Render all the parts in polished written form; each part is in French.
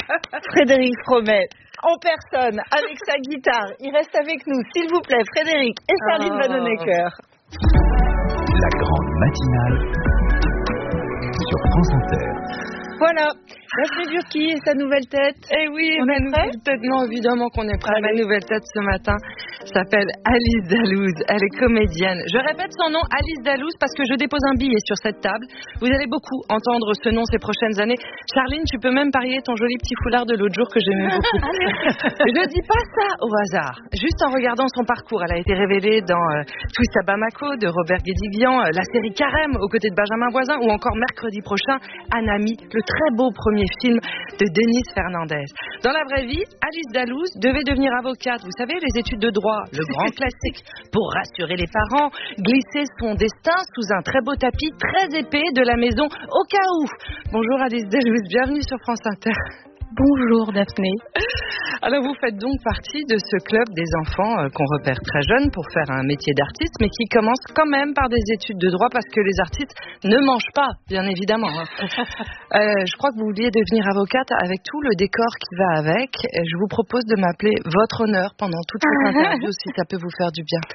Frédéric Fromet, en personne, avec sa guitare. Il reste avec nous, s'il vous plaît, Frédéric et Charline Vanhoenacker. La grande matinale sur France Inter. Voilà, Daphné Burki et sa nouvelle tête. Eh oui, on ma est prêt? nouvelle tête, non, évidemment qu'on est prêt. Ma nouvelle tête ce matin s'appelle Alice Dalouse. Elle est comédienne. Je répète son nom, Alice Dalouse, parce que je dépose un billet sur cette table. Vous allez beaucoup entendre ce nom ces prochaines années. Charline, tu peux même parier ton joli petit foulard de l'autre jour que j'aimais beaucoup. Je dis pas ça au hasard. Juste en regardant son parcours, elle a été révélée dans Twist à Bamako de Robert Guédiguian, la série Carême aux côtés de Benjamin Voisin, ou encore mercredi prochain, Anami, le très beau premier film de Denise Fernandez. Dans la vraie vie, Alice Dalouse devait devenir avocate. Vous savez, les études de droit, le grand classique, pour rassurer les parents, glisser son destin sous un très beau tapis très épais de la maison au cas où. Bonjour Alice Dalouse, bienvenue sur France Inter. Bonjour Daphné. Alors vous faites donc partie de ce club des enfants qu'on repère très jeunes pour faire un métier d'artiste, mais qui commence quand même par des études de droit parce que les artistes ne mangent pas, bien évidemment. Je crois que vous vouliez devenir avocate avec tout le décor qui va avec. Je vous propose de m'appeler Votre Honneur pendant toute cette interview si ça peut vous faire du bien.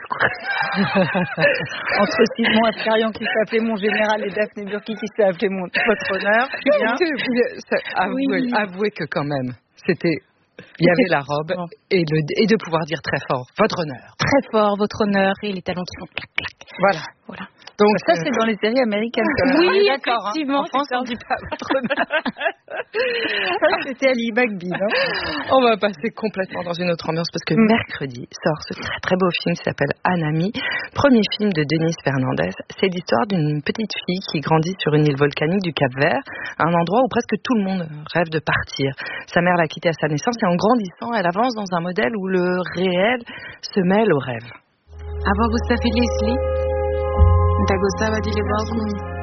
Entre Simon Ascarian qui s'est appelé Mon Général et Daphné Burki qui s'est appelé Votre Honneur. Avouez que quand même, il y avait la robe et de pouvoir dire très fort Votre Honneur. Très fort, Votre Honneur et les talons qui font clac clac. Voilà. Donc ça c'est dans les séries américaines. Oui, d'accord. effectivement. En France on dit pas Votre Honneur. Ça c'était Ali McBeal. On va passer complètement dans une autre ambiance parce que mercredi sort ce très très beau film qui s'appelle Anami, premier film de Denise Fernandez. C'est l'histoire d'une petite fille qui grandit sur une île volcanique du Cap-Vert, un endroit où presque tout le monde rêve de partir. Sa mère l'a quittée à sa naissance et en grandissant, elle avance dans un modèle où le réel se mêle au rêve. Avant vous savez Leslie, Dagosa va dire les bords.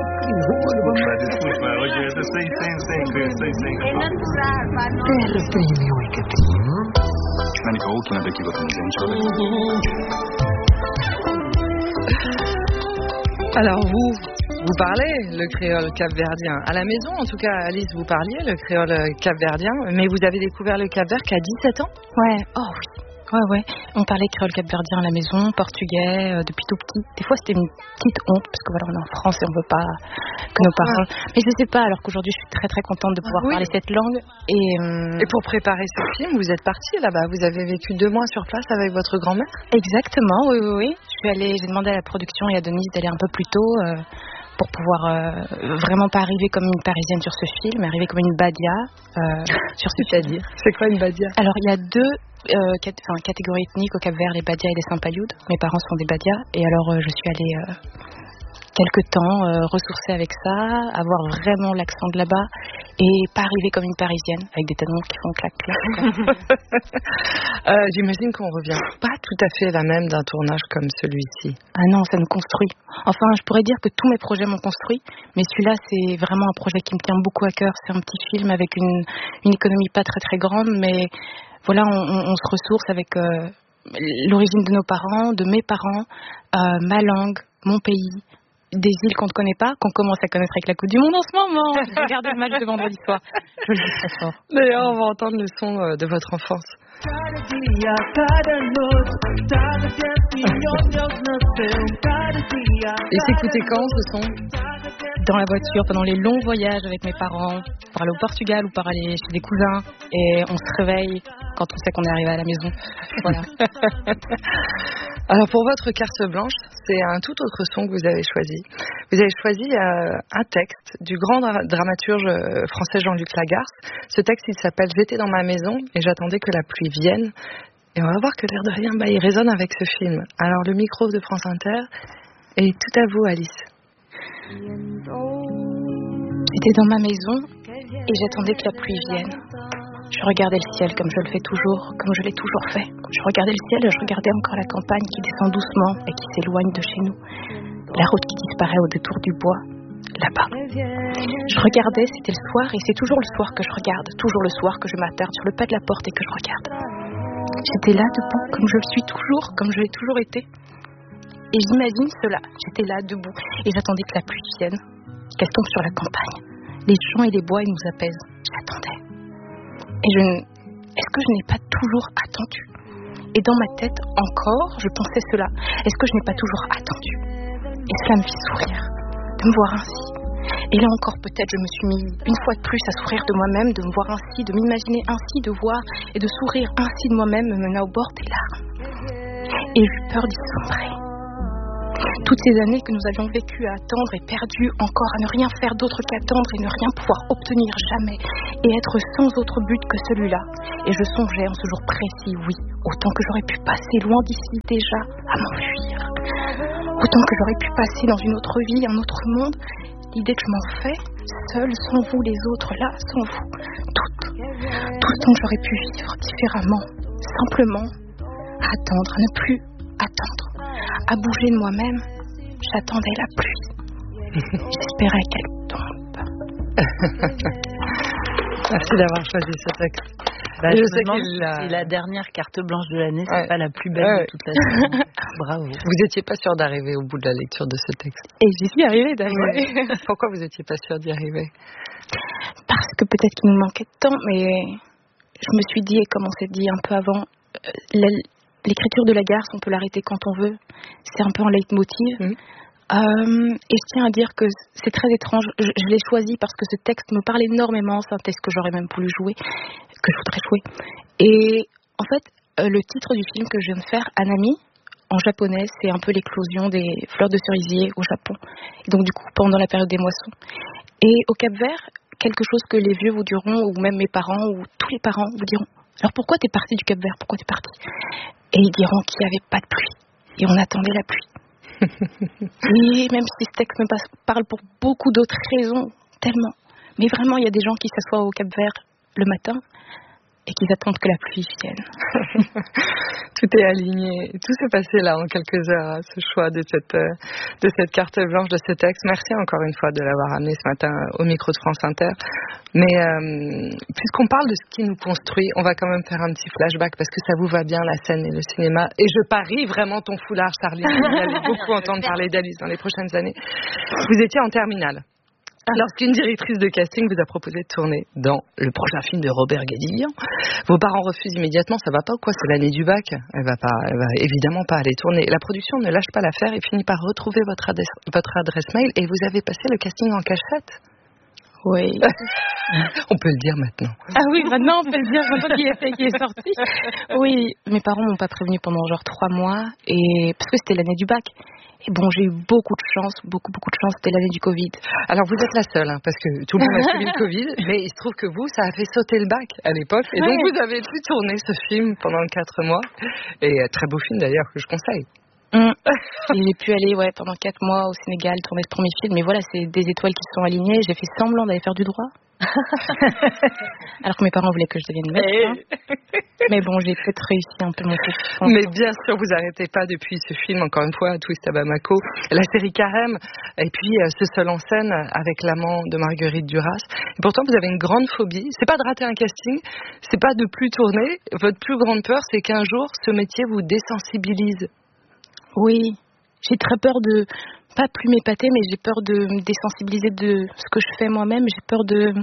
Alors vous parlez le créole capverdien. À la maison, en tout cas, Alice, vous parliez le créole capverdien, mais vous avez découvert le Cap-Vert qu'à 17 ans ? Ouais, oh oui. Ouais. On parlait créole capverdien à la maison, portugais, depuis tout petit. Des fois, c'était une petite honte, parce que voilà, on est en France et on veut pas que nos parents... Mais je sais pas, alors qu'aujourd'hui, je suis très très contente de pouvoir parler cette langue. Et pour préparer ce film, vous êtes partie là-bas. Vous avez vécu 2 mois sur place avec votre grand-mère ? Exactement, oui. J'ai demandé à la production et à Denise d'aller un peu plus tôt... pour pouvoir vraiment pas arriver comme une Parisienne sur ce film, mais arriver comme une badia sur ce film. C'est quoi une badia ? Alors, il y a 2 catégories ethniques au Cap-Vert, les badias et les Sampayoud. Mes parents sont des badias, et alors je suis allée quelque temps ressourcer avec ça, avoir vraiment l'accent de là-bas, et pas arriver comme une Parisienne, avec des talons qui font clac-clac. J'imagine qu'on revient pas tout à fait la même d'un tournage comme celui-ci. Ah non, ça nous construit. Enfin, je pourrais dire que tous mes projets m'ont construit, mais celui-là, c'est vraiment un projet qui me tient beaucoup à cœur. C'est un petit film avec une économie pas très très grande, mais voilà, on se ressource avec l'origine de nos parents, de mes parents, ma langue, mon pays, des îles qu'on ne connaît pas, qu'on commence à connaître avec la Coupe du Monde en ce moment. Regardez le match de vendredi soir. Je le dis très fort. D'ailleurs, on va entendre le son de votre enfance. Et s'écouter quand ce son ? Dans la voiture, pendant les longs voyages avec mes parents, pour aller au Portugal ou pour aller chez des cousins, et on se réveille quand on sait qu'on est arrivé à la maison. Voilà. Alors pour votre carte blanche, c'est un tout autre son que vous avez choisi. Vous avez choisi un texte du grand dramaturge français Jean-Luc Lagarce. Ce texte, il s'appelle « J'étais dans ma maison et j'attendais que la pluie vienne ». Et on va voir que l'air de rien, il résonne avec ce film. Alors le micro de France Inter est tout à vous, Alice. J'étais dans ma maison et j'attendais que la pluie vienne. Je regardais le ciel comme je le fais toujours, comme je l'ai toujours fait. Je regardais le ciel et je regardais encore la campagne qui descend doucement et qui s'éloigne de chez nous. La route qui disparaît au détour du bois, là-bas. Je regardais, c'était le soir et c'est toujours le soir que je regarde. Toujours le soir que je m'attarde sur le pas de la porte et que je regarde. J'étais là debout, comme je le suis toujours, comme je l'ai toujours été. Et j'imagine cela. J'étais là debout et j'attendais que la pluie vienne, qu'elle tombe sur la campagne. Les champs et les bois, ils nous apaisent. J'attendais. Est-ce que je n'ai pas toujours attendu? Et dans ma tête, encore, je pensais cela. Est-ce que je n'ai pas toujours attendu? Et cela me fit sourire, de me voir ainsi. Et là encore, peut-être, je me suis mis une fois de plus à sourire de moi-même, de me voir ainsi, de m'imaginer ainsi, de voir et de sourire ainsi de moi-même me mena au bord des larmes. Et j'eus peur d'y sombrer. Toutes ces années que nous avions vécues à attendre et perdues encore à ne rien faire d'autre qu'attendre et ne rien pouvoir obtenir jamais et être sans autre but que celui-là. Et je songeais en ce jour précis, oui, autant que j'aurais pu passer loin d'ici déjà à m'enfuir. Autant que j'aurais pu passer dans une autre vie, un autre monde. L'idée que je m'en fais, seule, sans vous les autres, là, sans vous, tout le temps que j'aurais pu vivre différemment, simplement, à attendre, à ne plus attendre, à bouger de moi-même, j'attendais la pluie. J'espérais qu'elle tombe. Merci d'avoir choisi ce texte. Je sais que la dernière carte blanche de l'année, c'est pas la plus belle de toute la semaine. Bravo. Vous n'étiez pas sûr d'arriver au bout de la lecture de ce texte? Et j'y suis arrivée d'ailleurs. Pourquoi vous n'étiez pas sûr d'y arriver? Parce que peut-être qu'il nous manquait de temps, mais je me suis dit, et comme on s'est dit un peu avant, l'écriture de la garce, on peut l'arrêter quand on veut. C'est un peu un leitmotiv. Et je tiens à dire que c'est très étrange. Je l'ai choisi parce que ce texte me parle énormément. C'est un texte que j'aurais même voulu jouer, que je voudrais jouer. Et en fait, le titre du film que je viens de faire, Anami, en japonais, c'est un peu l'éclosion des fleurs de cerisier au Japon. Et donc du coup, pendant la période des moissons. Et au Cap-Vert, quelque chose que les vieux vous diront, ou même mes parents, ou tous les parents vous diront. Alors pourquoi t'es parti du Cap-Vert? Pourquoi t'es parti? Et ils diront qu'il n'y avait pas de pluie. Et on attendait la pluie. Et même si ce texte me parle pour beaucoup d'autres raisons, tellement. Mais vraiment, il y a des gens qui s'assoient au Cap-Vert le matin et qui attendent que la pluie vienne. Tout est aligné. Tout s'est passé là en quelques heures, ce choix de cette carte blanche, de ce texte. Merci encore une fois de l'avoir amené ce matin au micro de France Inter. Mais puisqu'on parle de ce qui nous construit, on va quand même faire un petit flashback parce que ça vous va bien, la scène et le cinéma. Et je parie vraiment ton foulard, Charline. Vous allez beaucoup entendre parler d'Alice dans les prochaines années. Vous étiez en terminale lorsqu'une directrice de casting vous a proposé de tourner dans le prochain film de Robert Guédiguian. Vos parents refusent immédiatement. Ça va pas ou quoi? C'est l'année du bac. Elle va évidemment pas aller tourner. La production ne lâche pas l'affaire et finit par retrouver votre adresse mail et vous avez passé le casting en cachette. Oui. On peut le dire maintenant. Ah oui, maintenant on peut le dire, maintenant qui est sorti. Oui, mes parents m'ont pas prévenu pendant genre 3 mois, et parce que c'était l'année du bac. Et bon, j'ai eu beaucoup de chance, beaucoup de chance, c'était l'année du Covid. Alors vous êtes la seule, hein, parce que tout le monde a suivi le Covid, mais il se trouve que vous, ça a fait sauter le bac à l'époque, et donc vous avez pu tourner ce film pendant 4 mois, et très beau film d'ailleurs que je conseille. Et j'ai pu aller pendant 4 mois au Sénégal tourner le premier film, mais voilà, c'est des étoiles qui se sont alignées. J'ai fait semblant d'aller faire du droit alors que mes parents voulaient que je devienne médecin. Mais bon, j'ai peut-être réussi un peu mon coup. Mais bien sûr, vous n'arrêtez pas depuis ce film, encore une fois, Twist à Bamako, la série Carême, et puis ce seul en scène avec l'amant de Marguerite Duras. Et pourtant, vous avez une grande phobie. C'est pas de rater un casting, c'est pas de plus tourner. Votre plus grande peur, c'est qu'un jour, ce métier vous désensibilise. Oui, j'ai très peur de pas plus m'épater, mais j'ai peur de me désensibiliser de ce que je fais moi-même. J'ai peur de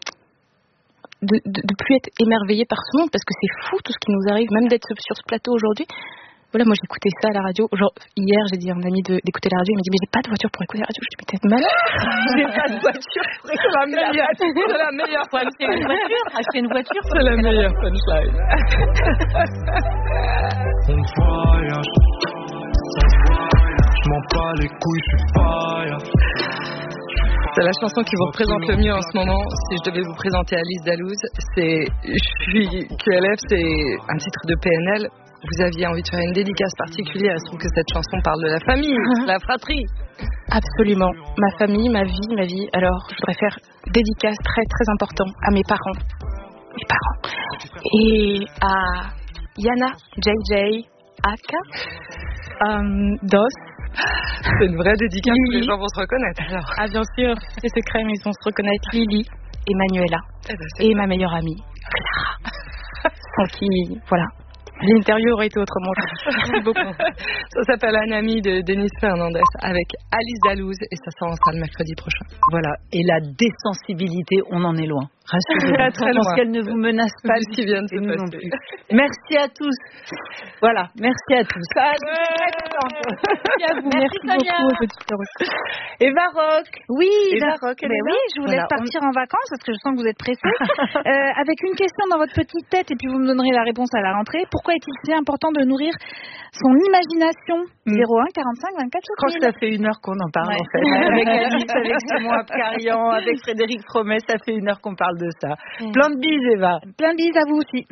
plus être émerveillée par ce monde, parce que c'est fou tout ce qui nous arrive, même d'être sur ce plateau aujourd'hui. Voilà, moi j'écoutais ça à la radio. Genre, hier, j'ai dit à un ami d'écouter la radio, il m'a dit mais j'ai pas de voiture pour écouter la radio. Je dis mais t'es malade. J'ai pas de voiture pour écouter la radio. C'est la meilleure. Faut acheter une voiture. Acheter une voiture. C'est la meilleure punchline. On voyage. Je m'en bats les couilles, je suis païa. C'est la chanson qui vous représente le mieux en ce moment. Si je devais vous présenter Alice Dalouz, c'est Je suis QLF, c'est un titre de PNL. Vous aviez envie de faire une dédicace particulière. Il se trouve que cette chanson parle de la famille, la fratrie. Absolument. Ma famille, ma vie. Alors, je voudrais faire dédicace très très important à mes parents. Et à Yana, JJ, Aka, Dos. C'est une vraie dédicace, Lily. Les gens vont se reconnaître. Alors. Ah bien sûr, c'est secret, mais ils vont se reconnaître. Lily et Manuela. Et ma meilleure amie, Clara. Sans qui, voilà. L'interview aurait été autrement. Merci beaucoup. Ça s'appelle Anami de Denis Fernandez avec Alice Dalouz et ça sort en salle mercredi prochain. Voilà. Et la désensibilité, on en est loin. Rassurez-vous, Très, très je pense loin. qu'elle ne vous menace pas C'est ce qui vient de se et nous non passer. plus. Merci à tous. Voilà, merci à tous. Merci à vous, merci Sonia. beaucoup aux auditeurs. Eva Rock. Oui, Eva Rock, elle est là. je vous laisse Voilà, partir en vacances parce que je sens que vous êtes pressés. Avec une question dans votre petite tête et puis vous me donnerez la réponse à la rentrée. Pourquoi est-il si important de nourrir son imagination? 01 45 24 Je crois que ça fait 1 heure qu'on en parle Ouais. en fait. Avec Alice, avec Simon Abkarian, avec Frédéric Fromet, ça fait 1 heure qu'on parle de ça. Plein de bises, Eva. Plein de bises à vous aussi.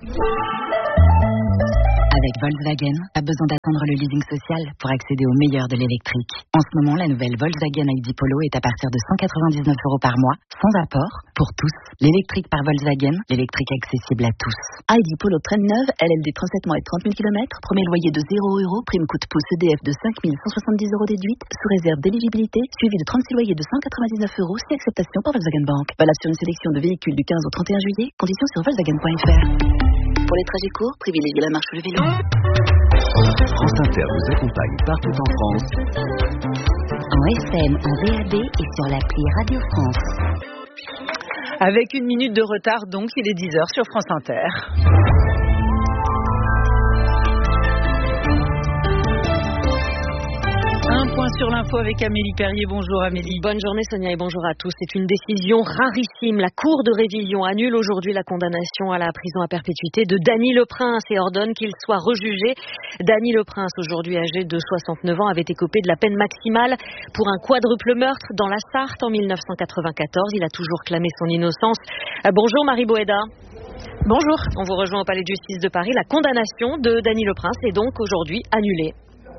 Avec Volkswagen, pas besoin d'attendre le leasing social pour accéder au meilleur de l'électrique. En ce moment, la nouvelle Volkswagen ID Polo est à partir de 199 € par mois, sans apport, pour tous. L'électrique par Volkswagen, l'électrique accessible à tous. ID Polo traîne neuve, LLD 37 mois et 30 000 km, premier loyer de 0 €, prime coup de pouce EDF de 5 170 € déduite, sous réserve d'éligibilité, suivi de 36 loyers de 199 €, si acceptation par Volkswagen Bank. Valable sur une sélection de véhicules du 15 au 31 juillet, conditions sur Volkswagen.fr. Pour les trajets courts, privilégiez la marche ou le vélo. France Inter vous accompagne partout en France. En FM, en DAB et sur l'appli Radio France. Avec 1 minute de retard, donc, il est 10h sur France Inter. Un point sur l'info avec Amélie Perrier. Bonjour Amélie. Bonne journée Sonia et bonjour à tous. C'est une décision rarissime. La Cour de révision annule aujourd'hui la condamnation à la prison à perpétuité de Dany Leprince et ordonne qu'il soit rejugé. Dany Leprince, aujourd'hui âgé de 69 ans, avait écopé de la peine maximale pour un quadruple meurtre dans la Sarthe en 1994. Il a toujours clamé son innocence. Bonjour Marie Boéda. Bonjour. On vous rejoint au Palais de Justice de Paris. La condamnation de Dany Leprince est donc aujourd'hui annulée.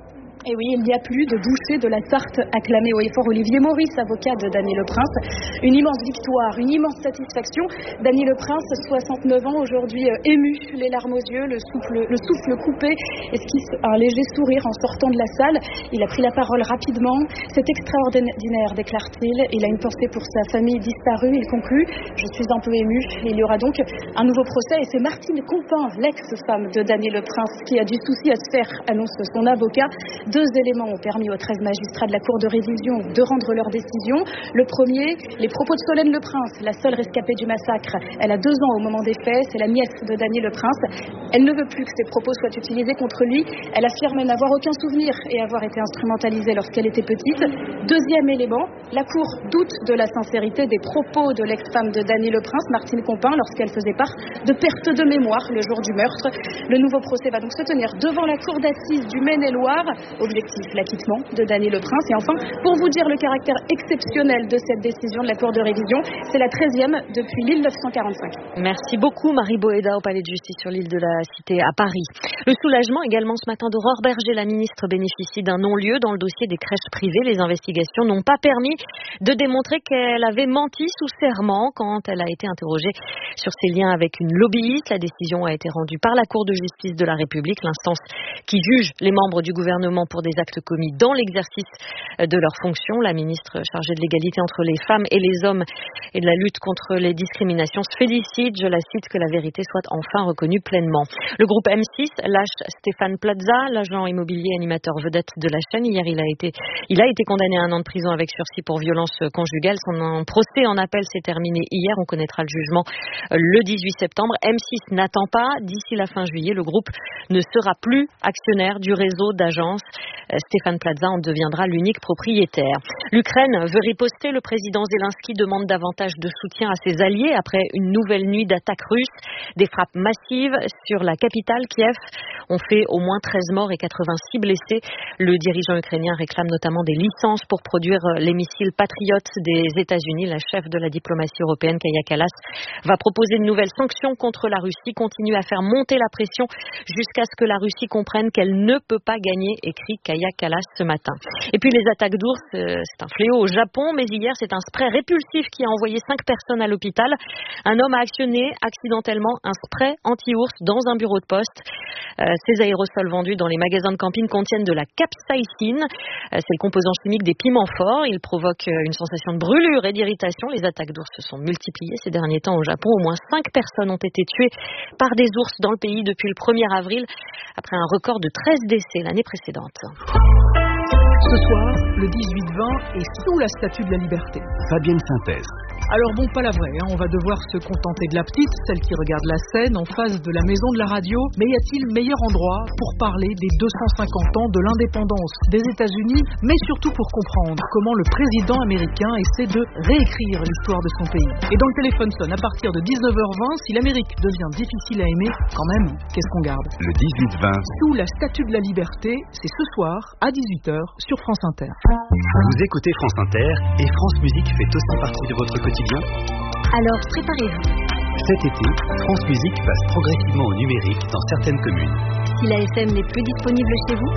Et oui, il n'y a plus de boucher de la Sarthe, acclamé haut et fort Olivier Maurice, avocat de Dany Leprince. Une immense victoire, une immense satisfaction. Dany Leprince, 69 ans, aujourd'hui ému, les larmes aux yeux, le souffle coupé, esquisse un léger sourire en sortant de la salle. Il a pris la parole rapidement. C'est extraordinaire, déclare-t-il. Il a une pensée pour sa famille disparue. Il conclut: je suis un peu ému. Il y aura donc un nouveau procès et c'est Martine Compin, l'ex-femme de Dany Leprince, qui a du souci à se faire, annonce son avocat. 2 éléments ont permis aux 13 magistrats de la Cour de révision de rendre leur décision. Le premier, les propos de Solène Leprince, la seule rescapée du massacre. Elle a 2 ans au moment des faits, c'est la nièce de Dany Leprince. Elle ne veut plus que ses propos soient utilisés contre lui. Elle affirme n'avoir aucun souvenir et avoir été instrumentalisée lorsqu'elle était petite. Deuxième élément, la Cour doute de la sincérité des propos de l'ex-femme de Dany Leprince, Martine Compin, lorsqu'elle faisait part de perte de mémoire le jour du meurtre. Le nouveau procès va donc se tenir devant la Cour d'assises du Maine-et-Loire. Objectif, l'acquittement de Dany Leprince. Et enfin, pour vous dire le caractère exceptionnel de cette décision de la Cour de révision, c'est la 13e depuis 1945. Merci beaucoup Marie Boéda au Palais de Justice sur l'île de la Cité à Paris. Le soulagement également ce matin d'Aurore Berger. La ministre bénéficie d'un non-lieu dans le dossier des crèches privées. Les investigations n'ont pas permis de démontrer qu'elle avait menti sous serment quand elle a été interrogée sur ses liens avec une lobbyiste. La décision a été rendue par la Cour de justice de la République, l'instance qui juge les membres du gouvernement pour des actes commis dans l'exercice de leurs fonctions. La ministre chargée de l'égalité entre les femmes et les hommes et de la lutte contre les discriminations se félicite, je la cite, que la vérité soit enfin reconnue pleinement. Le groupe M6 lâche Stéphane Plaza, l'agent immobilier animateur vedette de la chaîne. Hier, il a été condamné à 1 an de prison avec sursis pour violence conjugale. Son procès en appel s'est terminé hier. On connaîtra le jugement le 18 septembre. M6 n'attend pas. D'ici la fin juillet, le groupe ne sera plus actionnaire du réseau d'agences. Stéphane Plaza en deviendra l'unique propriétaire. L'Ukraine veut riposter. Le président Zelensky demande davantage de soutien à ses alliés après une nouvelle nuit d'attaques russes. Des frappes massives sur la capitale, Kiev, ont fait au moins 13 morts et 86 blessés. Le dirigeant ukrainien réclame notamment des licences pour produire les missiles Patriot des États-Unis. La chef de la diplomatie européenne, Kaja Kallas, va proposer de nouvelles sanctions contre la Russie, continue à faire monter la pression jusqu'à ce que la Russie comprenne qu'elle ne peut pas gagner, écrit Kaja Kallas ce matin. Et puis les attaques d'ours, c'est un fléau au Japon, mais hier c'est un spray répulsif qui a envoyé 5 personnes à l'hôpital. Un homme a actionné accidentellement un spray anti-ours dans un bureau de poste. Ces aérosols vendus dans les magasins de camping contiennent de la capsaïcine. C'est le composant chimique des piments forts. Il provoque une sensation de brûlure et d'irritation. Les attaques d'ours se sont multipliées ces derniers temps au Japon. Au moins 5 personnes ont été tuées par des ours dans le pays depuis le 1er avril, après un record de 13 décès l'année précédente. Ce soir, le 18-20 est sous la Statue de la Liberté. Fabienne Synthèse. Alors bon, pas la vraie, hein. On va devoir se contenter de la petite, celle qui regarde la scène en face de la maison de la radio. Mais y a-t-il meilleur endroit pour parler des 250 ans de l'indépendance des États-Unis, mais surtout pour comprendre comment le président américain essaie de réécrire l'histoire de son pays. Et dans le téléphone sonne à partir de 19h20, si l'Amérique devient difficile à aimer, quand même, qu'est-ce qu'on garde? Le 18-20. Sous la Statue de la Liberté, c'est ce soir à 18h sur France Inter. Vous écoutez France Inter et France Musique fait aussi partie de votre quotidien. Alors préparez-vous. Cet été, France Musique passe progressivement au numérique dans certaines communes. Si la FM n'est plus disponible chez vous,